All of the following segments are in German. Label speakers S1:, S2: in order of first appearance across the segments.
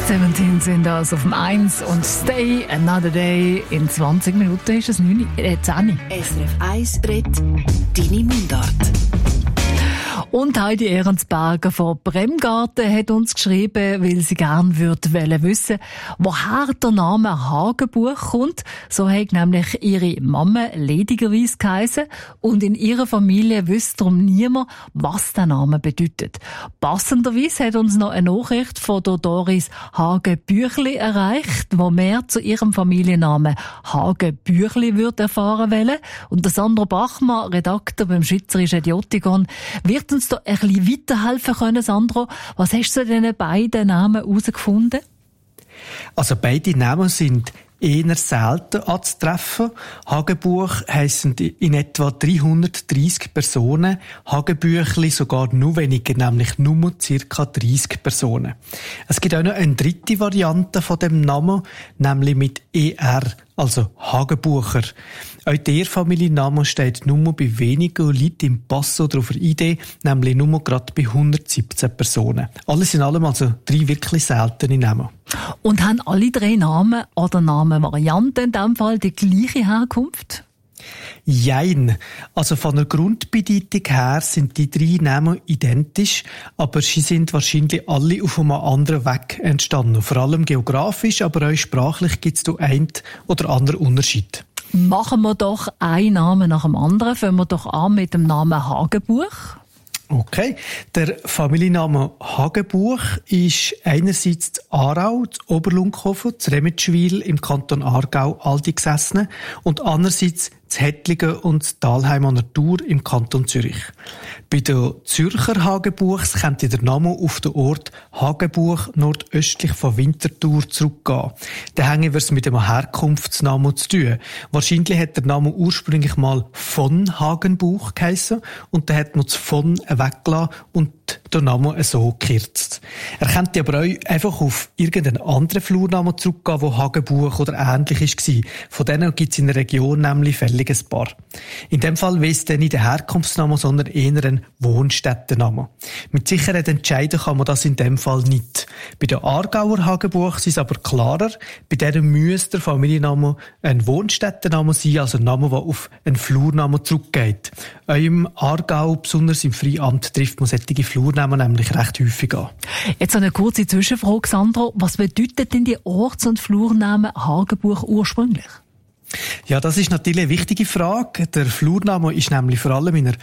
S1: 17 sind das auf dem 1 und Stay Another Day. In 20 Minuten ist es 10 Uhr.
S2: SRF 1 redet deine Mundart.
S1: Und Heidi Ehrensberger von Bremgarten hat uns geschrieben, weil sie gerne wissen woher der Name Hagenbuch kommt. So hat nämlich ihre Mama ledigerweise geheissen und in ihrer Familie wüsste darum niemand, was der Name bedeutet. Passenderweise hat uns noch eine Nachricht von der Doris Hagenbüchli erreicht, wo mehr zu ihrem Familiennamen Hagenbüchli erfahren wollen. Und der Sandro Bachmann, Redakteur beim Schweizerischen Diotikon, wird uns da ein bisschen weiterhelfen können, Sandro. Was hast du zu diesen beiden Namen herausgefunden?
S3: Also beide Namen sind eher selten anzutreffen. Hagenbuch heissen in etwa 330 Personen, Hagenbüchli sogar nur weniger, nämlich nur ca. 30 Personen. Es gibt auch noch eine dritte Variante von dem Namen, nämlich mit ER, also Hagenbucher. Auch der Familienname steht nur bei wenigen Leuten im Pass oder auf der ID, nämlich nur gerade bei 117 Personen. Alles in allem also 3 wirklich seltene Namen.
S1: Und haben alle 3 Namen oder Namenvarianten in diesem Fall die gleiche Herkunft?
S3: Jein. Also von der Grundbedeutung her sind die 3 Namen identisch, aber sie sind wahrscheinlich alle auf einem anderen Weg entstanden. Vor allem geografisch, aber auch sprachlich gibt es da einen oder anderen Unterschied.
S1: Machen wir doch einen Namen nach dem anderen. Fangen wir doch an mit dem Namen Hagenbuch.
S3: Okay. Der Familienname Hagenbuch ist einerseits zu Aarau, zu Oberlunkhofen, zu Remetschwil im Kanton Aargau altgesessen und andererseits zu Hettlingen und zu Dalheim an der Thur im Kanton Zürich. Bei den Zürcher Hagenbuchs könnte der Name auf den Ort Hagenbuch nordöstlich von Winterthur zurückgehen. Da hängen wir es mit dem Herkunftsnamen zu tun. Wahrscheinlich hat der Name ursprünglich mal von Hagenbuch geheissen und dann hat man das von weggelassen und der Name so gekürzt. Er könnte aber auch einfach auf irgendeinen anderen Flurnamen zurückgehen, wo Hagenbuch oder ähnlich war. Von denen gibt es in der Region nämlich fällig ein paar. In dem Fall weiss dann nicht der Herkunftsname, sondern eher ein Wohnstättenname. Mit Sicherheit entscheiden kann man das in dem Fall nicht. Bei den Aargauer Hagenbuch ist es aber klarer, bei denen müsste der Familienname ein Wohnstättenname sein, also ein Name, der auf einen Flurnamen zurückgeht. Auch im Aargau, besonders im Freiamt, trifft man solche Flurnamen nämlich recht häufig an.
S1: Jetzt eine kurze Zwischenfrage, Sandro. Was bedeutet denn die Orts- und Flurnamen Hagenbuch ursprünglich?
S3: Ja, das ist natürlich eine wichtige Frage. Der Flurname ist nämlich vor allem in der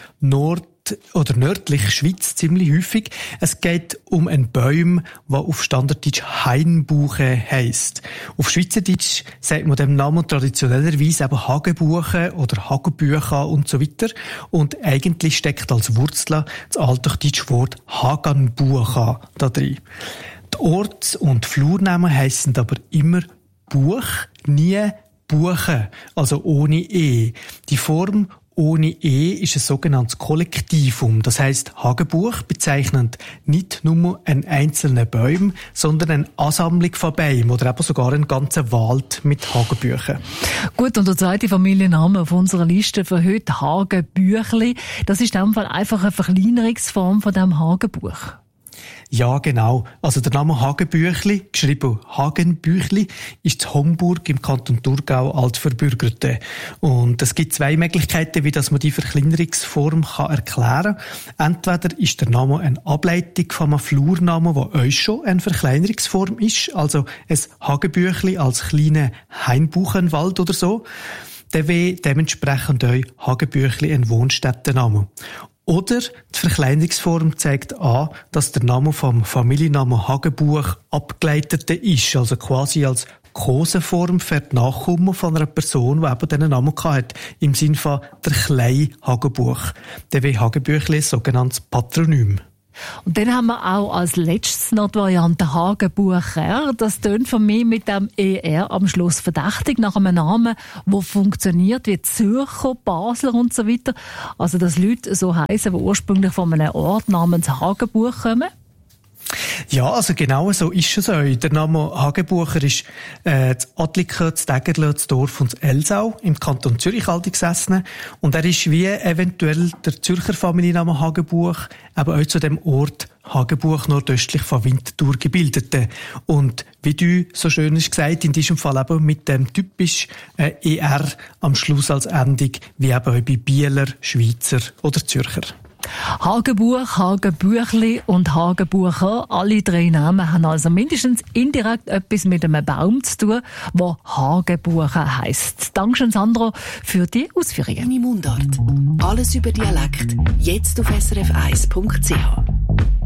S3: oder nördlichen Schweiz ziemlich häufig. Es geht um einen Baum, der auf Standarddeutsch Hainbuche heisst. Auf Schweizerdeutsch sagt man dem Namen traditionellerweise eben Hagenbuche oder Hagenbücher und so weiter. Und eigentlich steckt als Wurzel das altdeutsche Wort Haganbucha da drin. Die Orts- und Flurnamen heissen aber immer Buch, nie Buche, also ohne E. Die Form ohne E ist ein sogenanntes Kollektivum. Das heisst, Hagenbuch bezeichnet nicht nur einen einzelnen Baum, sondern eine Ansammlung von Bäumen oder eben sogar einen ganzen Wald mit Hagenbüchen.
S1: Gut, und der zweite Familienname auf unserer Liste für heute, Hagenbüchli, das ist in dem Fall einfach eine Verkleinerungsform von dem Hagenbuch.
S3: Ja, genau. Also der Name Hagenbüchli, geschrieben Hagenbüchli, ist in Homburg im Kanton Thurgau altverbürgerte. Und es gibt 2 Möglichkeiten, wie das man die Verkleinerungsform erklären kann. Entweder ist der Name eine Ableitung von einem Flurnamen, der euch schon eine Verkleinerungsform ist, also ein Hagenbüchli als kleiner Hainbuchenwald oder so. Dann wäre dementsprechend euch Hagenbüchli ein Wohnstättenname. Oder die Verkleinerungsform zeigt an, dass der Name vom Familiennamen Hagenbuch abgeleitet ist, also quasi als Koseform für die Nachkommen von einer Person, die eben diesen Namen hatte, im Sinne von der kleine Hagenbuch. Der wie Hagenbüchli ein sogenanntes Patronym.
S1: Und dann haben wir auch als letztes noch die Variante Hagenbucher. Das tönt für mich mit dem ER am Schluss verdächtig nach einem Namen, der funktioniert wie Zürcher, Basler und so weiter. Also, dass Leute so heissen, die ursprünglich von einem Ort namens Hagenbuch kommen.
S3: Ja, also genau so ist es auch. Der Name Hagebucher ist das Adliken, das Degerle, das Dorf und das Elsau im Kanton Zürich gesessen. Und er ist wie eventuell der Zürcher Familienname Hagebuch eben auch zu dem Ort Hagebuch nordöstlich von Winterthur gebildete. Und wie du so schön hast gesagt, in diesem Fall eben mit dem typisch ER am Schluss als Endung, wie eben auch bei Bieler, Schweizer oder Zürcher.
S1: Hagebuch, Hagebüchli und Hagebucher, alle drei Namen haben also mindestens indirekt etwas mit einem Baum zu tun, der Hagebucher heisst. Dankeschön, Sandro, für die Ausführungen.
S2: Deine Mundart. Alles über Dialekt. Jetzt auf srf1.ch.